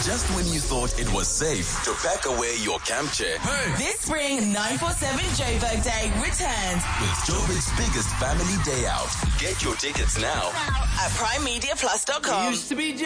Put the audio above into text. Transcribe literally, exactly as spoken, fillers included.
just when you thought it was safe to pack away your camp chair. Hey. This spring, nine forty-seven Joburg Day returns with Joburg's biggest family day out. Get your tickets now at prime media plus dot com. Used to be